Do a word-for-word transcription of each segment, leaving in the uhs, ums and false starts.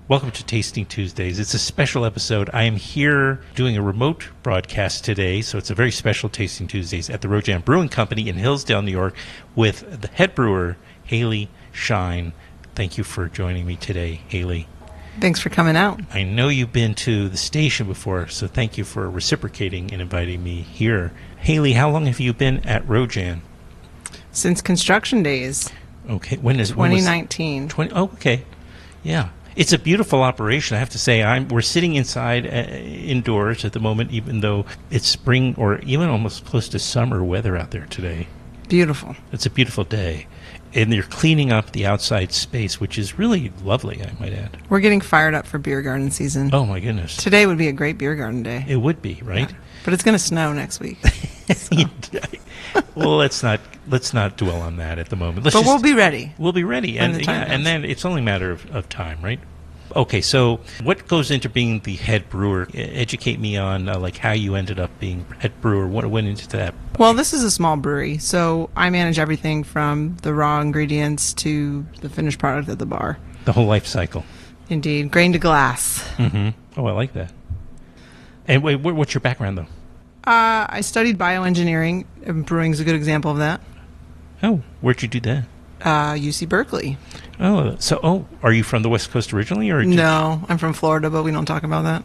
Welcome to Tasting Tuesdays. It's a special episode. I am here doing a remote broadcast today, so it's a very special Tasting Tuesdays at the Rojan Brewing Company in Hillsdale, New York, with the head brewer, Haley Shine. Thank you for joining me today, Haley. Thanks for coming out. I know you've been to the station before, so thank you for reciprocating and inviting me here. Haley, how long have you been at Rojan? Since construction days. Okay, when is twenty nineteen. When was, twenty, oh, okay, yeah. It's a beautiful operation, I have to say. I'm, we're sitting inside, uh, indoors at the moment, even though it's spring or even almost close to summer weather out there today. Beautiful. It's a beautiful day. And they're cleaning up the outside space, which is really lovely, I might add. We're getting fired up for beer garden season. Oh, my goodness. Today would be a great beer garden day. It would be, right? Yeah. But it's going to snow next week. So. Well, let's not let's not dwell on that at the moment. Let's but just, we'll be ready. We'll be ready. And, yeah, and then it's only a matter of, of time, right? Okay, so what goes into being the head brewer? Educate me on uh, like how you ended up being head brewer. What went into that? Well, this is a small brewery, so I manage everything from the raw ingredients to the finished product at the bar. The whole life cycle. Indeed, grain to glass. Mm-hmm. Oh, I like that. And wait, what's your background, though? Uh, I studied bioengineering, and brewing is a good example of that. Oh, where'd you do that? Uh, U C Berkeley. Oh, so oh, are you from the West Coast originally, or no? I'm from Florida, but we don't talk about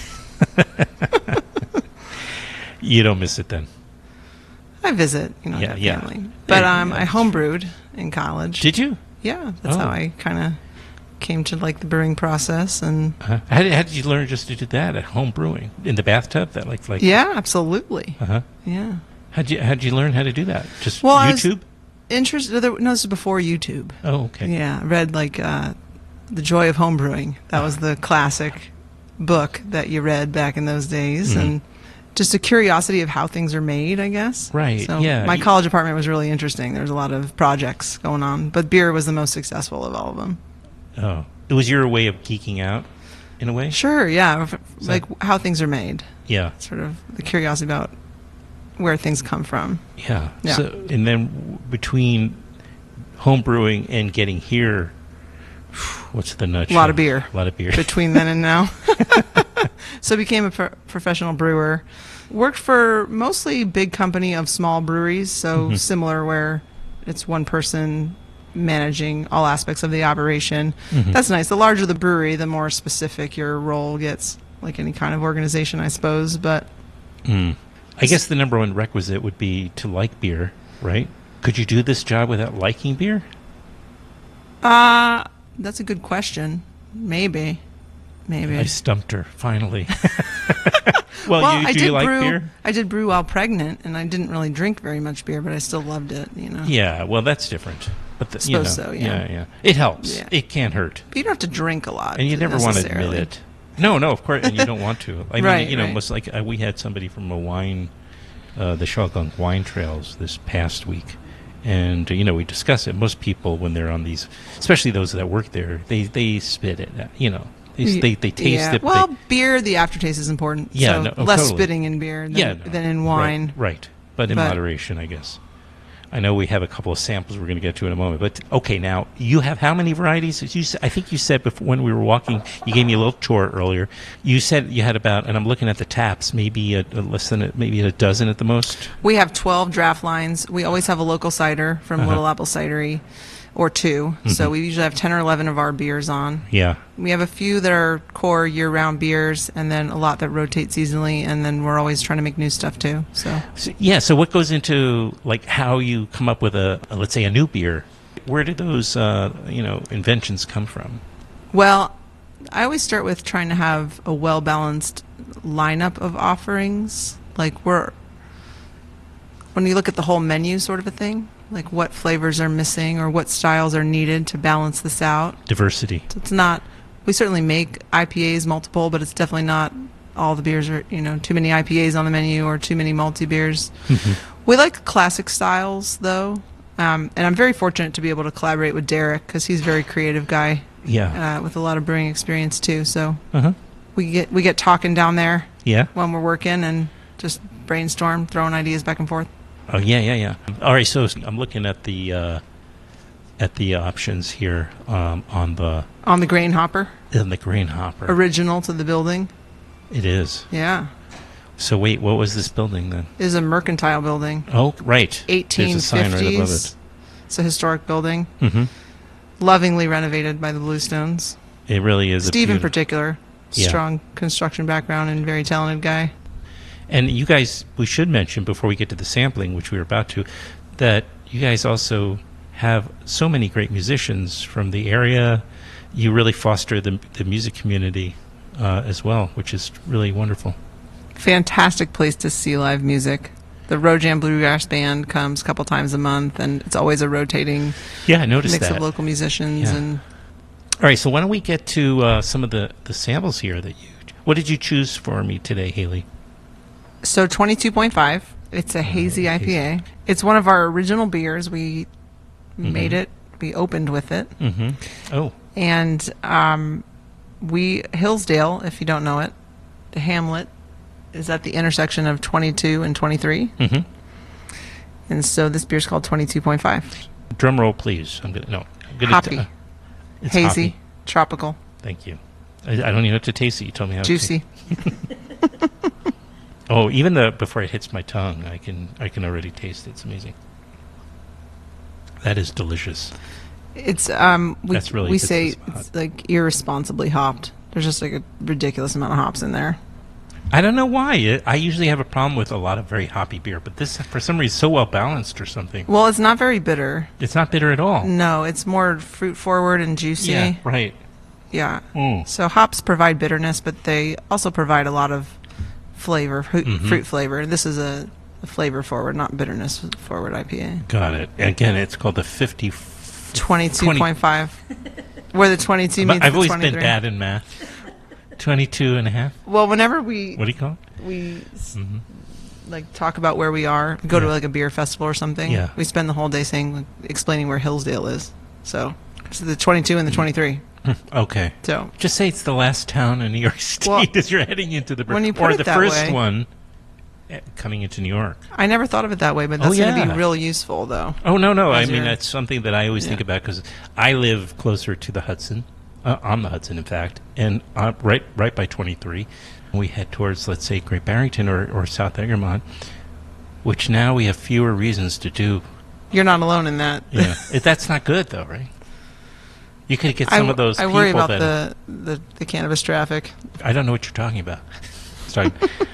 that. You don't miss it then. I visit, you know, yeah, yeah. family. Yeah. But yeah, um, yeah. I homebrewed in college. Did you? Yeah, that's oh. how I kind of came to like the brewing process. And uh-huh. how, did, how did you learn just to do that at home brewing in the bathtub? That like like yeah, absolutely. Uh huh. Yeah. How'd you how'd you learn how to do that? Just well, YouTube. Interested? No, this is before YouTube. Oh, okay. Yeah, I read like uh, The Joy of Homebrewing. That was the classic book that you read back in those days, mm-hmm. and just a curiosity of how things are made, I guess. Right. So yeah. my college apartment was really interesting. There was a lot of projects going on, but beer was the most successful of all of them. Oh, it was your way of geeking out, in a way. Sure. Yeah. So, like how things are made. Yeah. Sort of the curiosity about where things come from. Yeah. yeah. So, and then between home brewing and getting here, what's the nutshell? A lot of beer. A lot of beer. Between then and now. So I became a pro- professional brewer. Worked for mostly big company of small breweries, so mm-hmm. similar where it's one person managing all aspects of the operation. Mm-hmm. That's nice. The larger the brewery, the more specific your role gets, like any kind of organization, I suppose. But mm. I guess the number one requisite would be to like beer, right? Could you do this job without liking beer? Uh, that's a good question. Maybe. Maybe. I stumped her, finally. well, well, you, I do did you like brew, beer? I did brew while pregnant, and I didn't really drink very much beer, but I still loved it, you know. Yeah, well, that's different. But the, I suppose you know, so, yeah. Yeah, yeah. It helps. Yeah. It can't hurt. But you don't have to drink a lot. And you never want to admit it. No, no, of course, and you don't want to. I mean, right, you know, right. most like uh, we had somebody from a wine, uh, the Shawgunk Wine Trails this past week. And, uh, you know, we discuss it. Most people, when they're on these, especially those that work there, they, they spit it, you know. They, they, they taste yeah. it. Well, they, beer, the aftertaste is important. Yeah, so no, oh, less totally. spitting in beer than, yeah, no, than in wine. Right, right. But in but, moderation, I guess. I know we have a couple of samples we're going to get to in a moment. But, okay, now, you have how many varieties? You said, I think you said before when we were walking, you gave me a little tour earlier. You said you had about, and I'm looking at the taps, maybe a, a less than a, maybe a dozen at the most? We have twelve draft lines. We always have a local cider from uh-huh. Little Apple Cidery. Or two. Mm-hmm. So we usually have ten or eleven of our beers on. Yeah. We have a few that are core year-round beers, and then a lot that rotate seasonally, and then we're always trying to make new stuff too. So, so yeah. So what goes into like how you come up with a, a let's say a new beer? Where do those uh, you know inventions come from? Well, I always start with trying to have a well-balanced lineup of offerings. Like we're when you look at the whole menu, sort of a thing. Like what flavors are missing or what styles are needed to balance this out. Diversity. So it's not, we certainly make I P As multiple, but it's definitely not all the beers are, you know, too many I P As on the menu or too many multi beers. Mm-hmm. We like classic styles though. Um, and I'm very fortunate to be able to collaborate with Derek because he's a very creative guy. Yeah. Uh, with a lot of brewing experience too. So uh-huh. we get, we get talking down there. Yeah. When we're working and just brainstorm, throwing ideas back and forth. Oh, yeah, yeah, yeah. All right, so I'm looking at the uh, at the options here um, on the On the grain hopper, in the grain hopper. original to the building. It is. Yeah. So wait, what was this building then? It is a mercantile building. Oh, right. eighteen There's a sign right above fifties. it. It's a historic building, Mm-hmm. lovingly renovated by the Bluestones. It really is. Steve a in beautiful, particular, Yeah. strong construction background and very talented guy. And you guys, we should mention before we get to the sampling, which we were about to, that you guys also have so many great musicians from the area. You really foster the, the music community uh, as well, which is really wonderful. Fantastic place to see live music. The Rojam Bluegrass Band comes a couple times a month, and it's always a rotating Yeah, I noticed mix that. of local musicians. Yeah. And All right, so why don't we get to uh, some of the, the samples here that you... What did you choose for me today, Haley? so twenty-two point five. It's a hazy I P A. hazy. It's one of our original beers. We Mhm. made it. We opened with it. Mm-hmm. Oh, And um, we, Hillsdale, if you don't know it, the hamlet is at the intersection of twenty-two and twenty-three. mm-hmm. And so this beer's called twenty-two point five. Drum roll, please. I'm gonna no. I'm gonna Hoppy. uh, it's Hazy, hoppy. tropical, Thank you. I, I don't even have to taste it. You told me how. juicy. To taste. Oh, even the before it hits my tongue, I can I can already taste it. It's amazing. That is delicious. It's um we That's really we hits the say spot. it's like irresponsibly hopped. There's just like a ridiculous amount of hops in there. I don't know why. It, I usually have a problem with a lot of very hoppy beer, but this for some reason is so well balanced or something. Well, it's not very bitter. It's not bitter at all. No, it's more fruit forward and juicy. Yeah, right. Yeah. Mm. So hops provide bitterness, but they also provide a lot of flavor, fruit, Mhm. fruit flavor. This is a, a flavor forward, not bitterness forward I P A. Got it. And again, it's called the fifty. twenty-two point five. Where the twenty-two means I've the always been twenty-three. bad in math. twenty-two and a half. Well, whenever we What do you call it? we s Mm-hmm. like talk about where we are, we go to Yeah. like a beer festival or something. Yeah. We spend the whole day saying, like, explaining where Hillsdale is. So, so the twenty-two and the twenty-three. Okay. So Just say it's the last town in New York State Well, as you're heading into the when you put or it the that first way- one eh, coming into New York. I never thought of it that way, but Oh, that's going to yeah. be real useful, though. Oh no, no. I As mean you're- that's something that I always think Yeah. about because I live closer to the Hudson, uh, on the Hudson, in fact, and uh, right right by twenty-three. We head towards, let's say, Great Barrington or, or South Egremont, which now we have fewer reasons to do. You're not alone in that. Yeah, It- that's not good though, right? You could get I, some of those I people worry about that the, the, the cannabis traffic. I don't know what you're talking about. Sorry.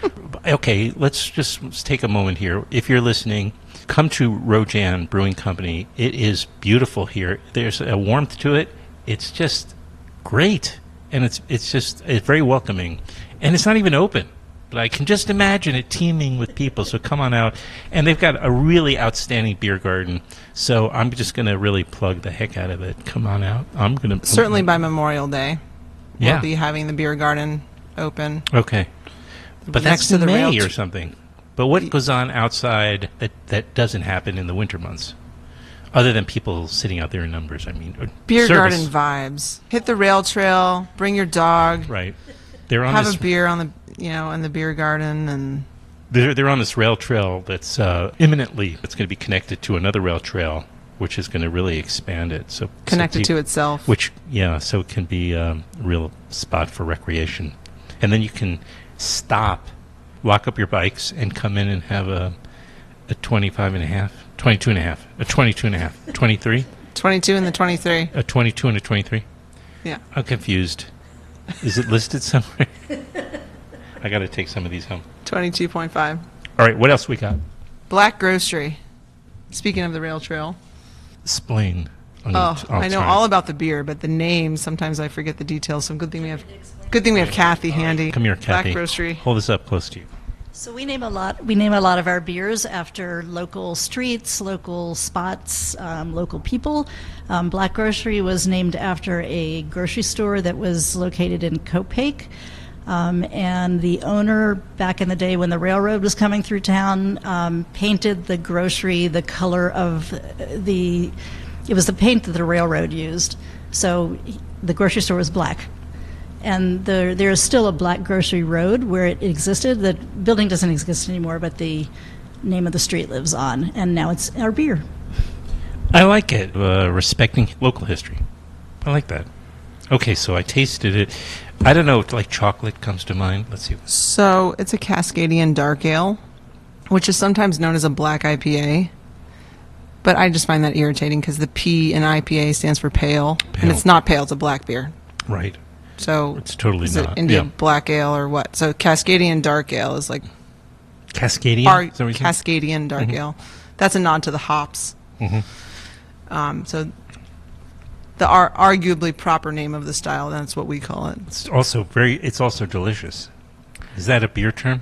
Okay, let's just let's take a moment here. If you're listening, come to Rojan Brewing Company. It is beautiful here. There's a warmth to it. It's just great, and it's it's just it's very welcoming, and it's not even open. But I can just imagine it teeming with people. So come on out, and they've got a really outstanding beer garden. So I'm just going to really plug the heck out of it. Come on out. I'm going to Certainly by Memorial Day, Yeah. we'll be having the beer garden open. Okay. But Next that's to in the May rail or something. But what goes on outside that, that doesn't happen in the winter months? Other than people sitting out there in numbers, I mean. or Beer service. garden vibes. Hit the rail trail. Bring your dog. Right. They're on Have this a beer on the you know in the beer garden and they're, they're on this rail trail that's uh, imminently it's going to be connected to another rail trail, which is going to really expand it. So connected so to itself. Which yeah, so it can be um, a real spot for recreation. And then you can stop, lock up your bikes, and come in and have a a twenty-five and a half, twenty-two and a half, a twenty-two and a half, twenty-three, twenty-two and the twenty-three. a twenty-two and a twenty-three. Yeah. I'm confused. Is it listed somewhere? I got to take some of these home. twenty-two point five. All right, what else we got? Black Grocery. Speaking of the rail trail. Explain. I'm Oh, gonna- I know sorry. all about the beer, but the name, sometimes I forget the details. So good thing we have good thing we have Kathy handy. Come here, Black Kathy. Grocery. Hold this up close to you. So we name a lot. We name a lot of our beers after local streets, local spots, um, local people. Um, Black Grocery was named after a grocery store that was located in Copiague. Um, and the owner, back in the day when the railroad was coming through town, um, painted the grocery the color of the. It was the paint that the railroad used. So the grocery store was black. And there, there is still a Black Grocery Road where it existed. The building doesn't exist anymore, but the name of the street lives on. And now it's our beer. I like it. Uh, respecting local history. I like that. Okay, so I tasted it. I don't know, like chocolate comes to mind. Let's see. So it's a Cascadian Dark Ale, which is sometimes known as a black I P A. But I just find that irritating because the P in I P A stands for pale, Pale. and it's not pale; it's a black beer. Right. So It's totally is not. it India Yeah. Black Ale or what? So Cascadian Dark Ale is like Cascadian? our Is that what you said? Cascadian Dark Mhm. Ale. That's a nod to the hops. Mhm. Um, so the ar- arguably proper name of the style, that's what we call it. It's also very. It's also delicious. Is that a beer term?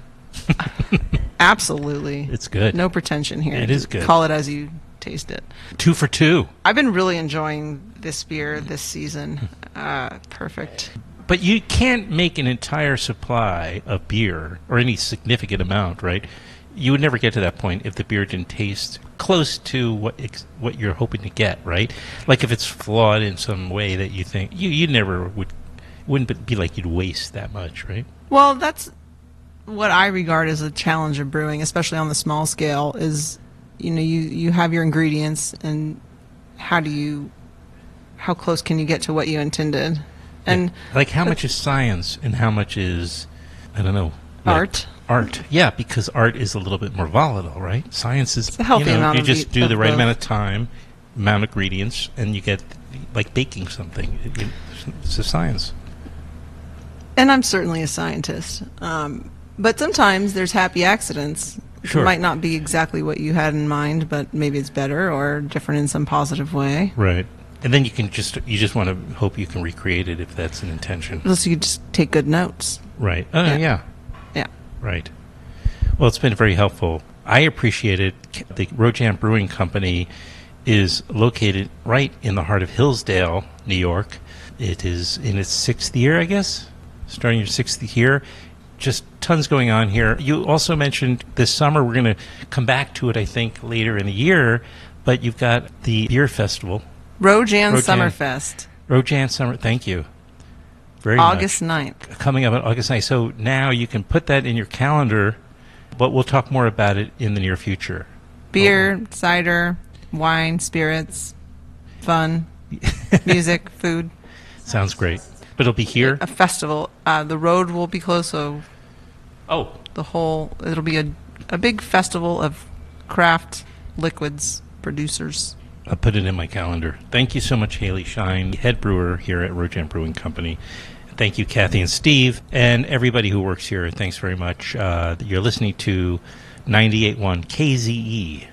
Absolutely. It's good. No pretension here. It is Just good. Call it as you taste it. Two for two. I've been really enjoying this beer this season. Uh, perfect. But you can't make an entire supply of beer or any significant amount, right? You would never get to that point if the beer didn't taste close to what ex- what you're hoping to get, right? Like if it's flawed in some way that you think you you never would wouldn't be like you'd waste that much, right? Well, that's what I regard as a challenge of brewing, especially on the small scale, is, you know, you, you have your ingredients and how do you, how close can you get to what you intended? And Yeah. Like how much is science and how much is, I don't know, like art. Art, yeah, because art is a little bit more volatile, right? Science is, It's a healthy you know, amount you of just eat- do of the right both. amount of time, amount of ingredients, and you get like baking something. It- it- It's a science. And I'm certainly a scientist. Um, but sometimes there's happy accidents. Sure. It might not be exactly what you had in mind, but maybe it's better or different in some positive way. Right. And then you can just you just want to hope you can recreate it if that's an intention. Unless you just take good notes. Right. Oh, Yeah. yeah. Yeah. Right. Well, it's been very helpful. I appreciate it. The Rojan Brewing Company is located right in the heart of Hillsdale, New York. It is in its sixth year, I guess, starting your sixth year. Just tons going on here. You also mentioned this summer, we're going to come back to it, I think, later in the year, but you've got the beer festival, Rojan Rojan. Summerfest, Rojan Summer. Thank you. Very August much. ninth. Coming up on August ninth. So now you can put that in your calendar, but we'll talk more about it in the near future. Beer, cider, wine, spirits, fun, music, food. Sounds great. But it'll be here? A festival. Uh, the road will be closed, so Oh, the whole, it'll be a, a big festival of craft liquids producers. I'll put it in my calendar. Thank you so much, Haley Shine, head brewer here at Rojan Brewing Company. Thank you, Kathy and Steve, and everybody who works here. Thanks very much. Uh, you're listening to ninety-eight point one K Z E.